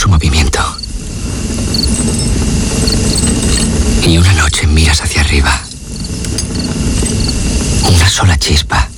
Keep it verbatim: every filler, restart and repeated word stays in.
su movimiento. Y una noche miras hacia arriba. Una sola chispa.